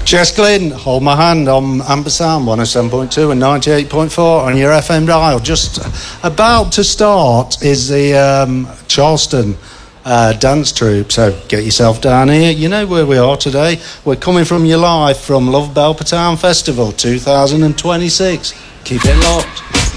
Jess Glynn, hold my hand on Ampersand 107.2 and 98.4 on your FM dial. Just about to start is the Charleston dance troupe, so get yourself down here. You know where we are today. We're coming from you live from Love Belper Town Festival 2026. Keep it locked.